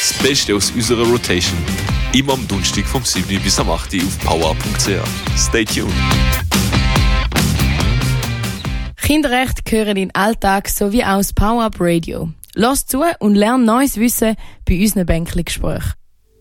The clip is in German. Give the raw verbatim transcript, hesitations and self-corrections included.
Das Beste aus unserer Rotation. Immer am Donnerstag vom sieben bis am acht auf power punkt c h. Stay tuned. Kinderrechte gehören in den Alltag sowie auch das Power-Up Radio. Lass zu und lern neues Wissen bei unseren Bänkli-Gesprächen.